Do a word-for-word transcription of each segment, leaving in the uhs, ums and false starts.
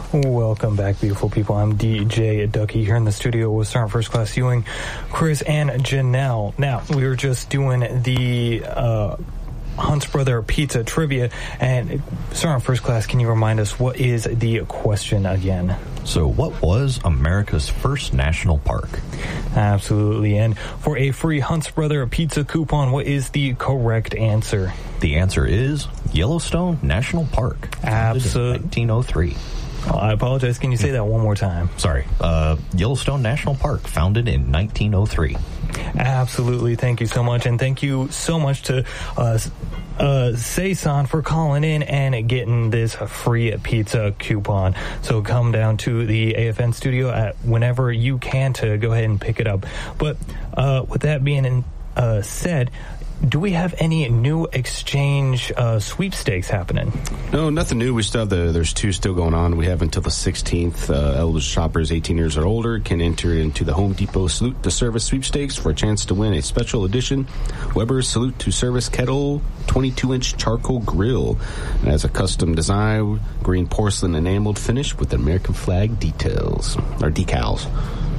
Welcome back, beautiful people. I'm D J Ducky here in the studio with Sergeant First Class Ewing, Chris, and Janelle. Now, we were just doing the uh, Hunt's Brother Pizza trivia, and Sergeant First Class, can you remind us what is the question again? So, what was America's first national park? Absolutely. And for a free Hunt's Brother Pizza coupon, what is the correct answer? The answer is Yellowstone National Park. Absolutely. nineteen oh three. Oh, I apologize. Can you say that one more time? Sorry. Uh, Yellowstone National Park, founded in nineteen oh three. Absolutely. Thank you so much. And thank you so much to uh, uh, Saison for calling in and getting this free pizza coupon. So come down to the A F N studio at whenever you can to go ahead and pick it up. But uh, with that being uh, said, do we have any new exchange uh, sweepstakes happening? No, nothing new. We still have the, there's two still going on. We have until the sixteenth. Uh, eligible shoppers eighteen years or older can enter into the Home Depot Salute to Service sweepstakes for a chance to win a special edition Weber's Salute to Service Kettle twenty-two inch charcoal grill. It has a custom design, green porcelain enameled finish with American flag details, or decals.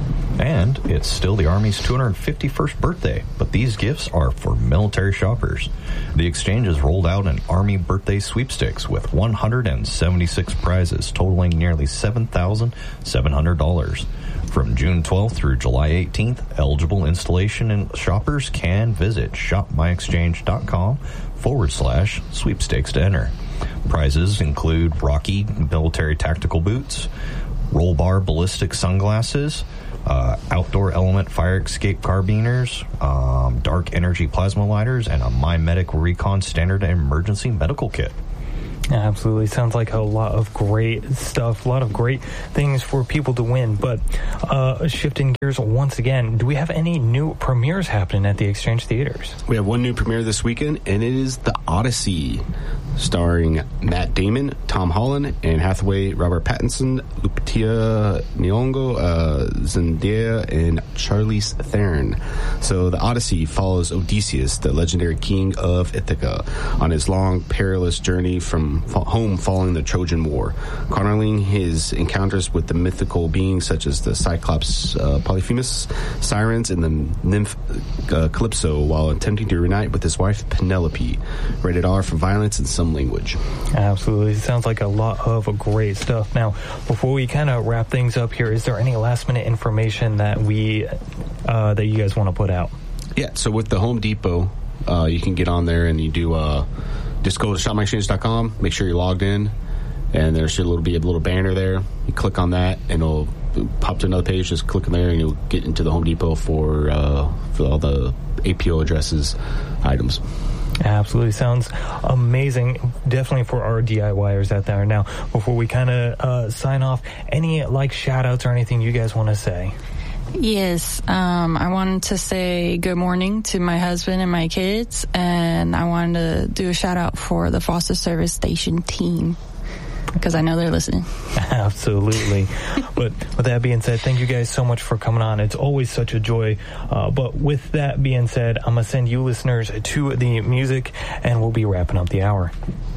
And it's still the Army's two hundred fifty-first birthday, but these gifts are for military shoppers. The exchange has rolled out an Army birthday sweepstakes with one hundred seventy-six prizes totaling nearly seven thousand seven hundred dollars. From June twelfth through July eighteenth, eligible installation and shoppers can visit shopmyexchange.com forward slash sweepstakes to enter. Prizes include Rocky military tactical boots, roll bar ballistic sunglasses, Uh, outdoor element fire escape carbiners, um, dark energy plasma lighters, and a MyMedic Recon standard emergency medical kit. Absolutely. Sounds like a lot of great stuff, a lot of great things for people to win. But uh, shifting gears once again, do we have any new premieres happening at the Exchange Theaters? We have one new premiere this weekend, and it is The Odyssey, starring Matt Damon, Tom Holland, Anne Hathaway, Robert Pattinson, Lupita Nyong'o, uh, Zendaya, and Charlize Theron. So The Odyssey follows Odysseus, the legendary king of Ithaca, on his long, perilous journey from home following the Trojan War, chronicling his encounters with the mythical beings such as the Cyclops uh, Polyphemus, sirens, and the nymph uh, Calypso, while attempting to reunite with his wife Penelope. Rated R for violence and some language. Absolutely. It sounds like a lot of great stuff. Now, before we kind of wrap things up here, is there any last minute information that we uh, that you guys want to put out? Yeah, so with the Home Depot, uh, you can get on there and you do uh, just go to shop my exchange dot com, make sure you're logged in, and there should be a little banner there. You click on that and it'll pop to another page. Just click on there and you'll get into the Home Depot for uh, for all the A P O addresses items. Absolutely. Sounds amazing. Definitely for our DIYers out there. Now, before we kind of uh, sign off, any like shout outs or anything you guys want to say? Yes, um, I wanted to say good morning to my husband and my kids, and I wanted to do a shout out for the Foster Service Station team, because I know they're listening. Absolutely. But with that being said, thank you guys so much for coming on. It's always such a joy. Uh, but with that being said, I'm going to send you listeners to the music, and we'll be wrapping up the hour.